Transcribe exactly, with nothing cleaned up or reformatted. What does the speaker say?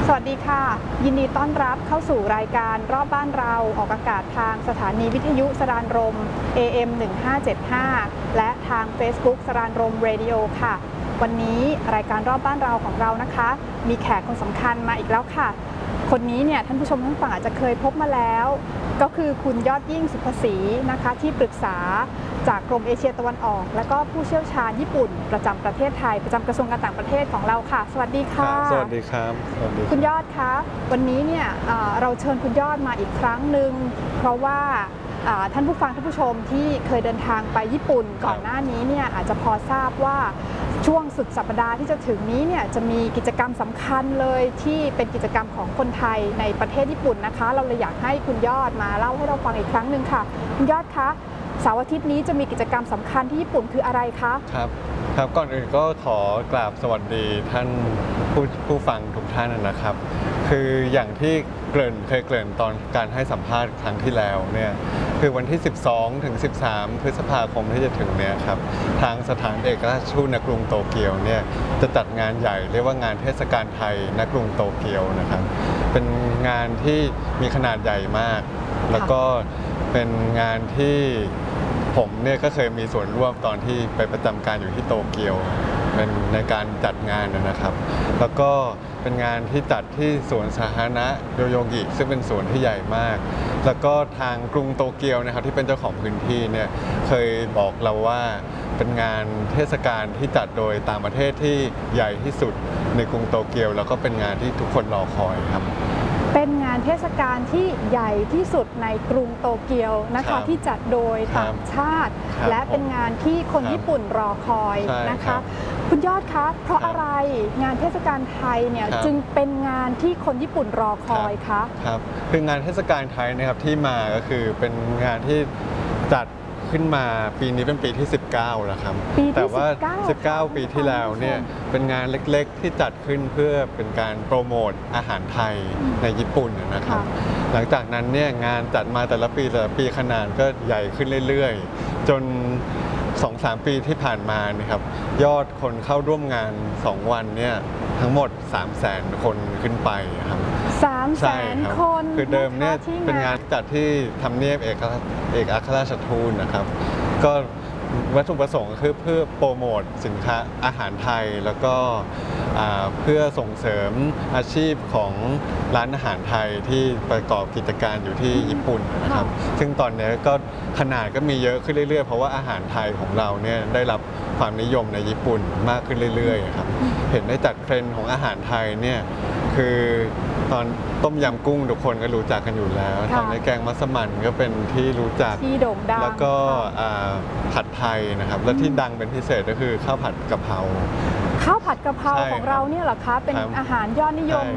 สวัสดีค่ะยินดีต้อนรับเข้าสู่รายการรอบบ้านเราออกอากาศทางสถานีวิทยุสรานรม เอ เอ็ม หนึ่งห้าเจ็ดห้า และทาง Facebook สรานรมเรดิโอค่ะวันนี้รายการรอบบ้านเราของเรานะคะมีแขกคนสำคัญมาอีกแล้วค่ะคนนี้เนี่ยท่านผู้ชมทั้งฝั่งอาจจะเคยพบมาแล้วก็คือคุณยอดยิ่งสุภศรีนะคะที่ปรึกษาจากกรมเอเชียตะวันออกและก็ผู้เชี่ยวชาญญี่ปุ่นประจำประเทศไทยประจำกระทรวงการต่างประเทศของเราค่ะสวัสดีค่ะสวัสดีครับสวัสดีคุณยอดคะวันนี้เนี่ยเราเชิญคุณยอดมาอีกครั้งหนึ่งเพราะว่าท่านผู้ฟังท่านผู้ชมที่เคยเดินทางไปญี่ปุ่นก่อนหน้านี้เนี่ยอาจจะพอทราบว่าช่วงสุดสัปดาห์ที่จะถึงนี้เนี่ยจะมีกิจกรรมสำคัญเลยที่เป็นกิจกรรมของคนไทยในประเทศญี่ปุ่นนะคะเราเลยอยากให้คุณยอดมาเล่าให้เราฟังอีกครั้งหนึ่งค่ะคุณยอดคะเสาร์อาทิตย์นี้จะมีกิจกรรมสำคัญที่ญี่ปุ่นคืออะไรคะครับครับก่อนอื่นก็ขอกราบสวัสดีท่านผู้ผู้ฟังทุกท่านนะครับคืออย่างที่เกริ่นเคยเกริ่นตอนการให้สัมภาษณ์ครั้งที่แล้วเนี่ยคือวันที่สิบสองถึงสิบสามพฤษภาคมที่จะถึงเนี่ยครับทางสถานเอกอัครราชทูตณกรุงโตเกียวเนี่ยจะจัดงานใหญ่เรียกว่างานเทศกาลไทยณกรุงโตเกียวนะครับเป็นงานที่มีขนาดใหญ่มากแล้วก็เป็นงานที่ผมเนี่ยก็เคยมีส่วนร่วมตอนที่ไปประจำการอยู่ที่โตเกียวเป็นในการจัดงานนะครับแล้วก็เป็นงานที่จัดที่สวนสาธารณะโยโยกิซึ่งเป็นสวนที่ใหญ่มากแล้วก็ทางกรุงโตเกียวนะครับที่เป็นเจ้าของพื้นที่เนี่ยเคยบอกเราว่าเป็นงานเทศกาลที่จัดโดยต่างประเทศที่ใหญ่ที่สุดในกรุงโตเกียวแล้วก็เป็นงานที่ทุกคนรอคอยครับเป็นงานเทศกาลที่ใหญ่ที่สุดในกรุงโตเกียวนะคะที่จัดโดยต่างชาติและเป็นงานที่คนญี่ปุ่นรอคอยนะคะคุณยอดคะเพราะอะไรงานเทศกาลไทยเนี่ยจึงเป็นงานที่คนญี่ปุ่นรอคอยคะครับคืองานเทศกาลไทยนะครับที่มาก็คือเป็นงานที่จัดขึ้นมาปีนี้เป็นปีที่สิบเก้าแล้วครับแต่ว่าสิบเก้าปีที่แล้วเนี่ยเป็นงานเล็กๆที่จัดขึ้นเพื่อเป็นการโปรโมทอาหารไทยในญี่ปุ่นนะครับหลังจากนั้นเนี่ยงานจัดมาแต่ละปีแต่ละปีขนาดก็ใหญ่ขึ้นเรื่อยๆจน สองถึงสาม ปีที่ผ่านมานะครับยอดคนเข้าร่วมงานสองวันเนี่ยทั้งหมด สามแสน คนขึ้นไปครับสามแสน คนคือเดิมเนี่ยเป็นงานจัดที่ทำเนียบเอกเอกอัครราชทูตนะครับก็วัตถุประสงค์คือเพื่อโปรโมทสินค้าอาหารไทยแล้วก็เพื่อส่งเสริมอาชีพของร้านอาหารไทยที่ประกอบกิจการอยู่ที่ญี่ปุ่นนะครับซึ่งตอนนี้ก็ขนาดก็มีเยอะขึ้นเรื่อยๆเพราะว่าอาหารไทยของเราเนี่ยได้รับความนิยมในญี่ปุ่นมากขึ้นเรื่อยๆครับเห็นได้จากเทรนด์ของอาหารไทยเนี่ยคือตอนต้มยำกุ้งทุกคนก็รู้จักกันอยู่แล้วตอนนี้แกงมัสมั่นก็เป็นที่รู้จักที่โด่งดังแล้วก็ผัดไทยนะครับและที่ดังเป็นพิเศษก็คือข้าวผัดกะเพราข้าวผัดกะเพราของเราเนี่ยเหรอคะเป็นอาหารยอดนิยม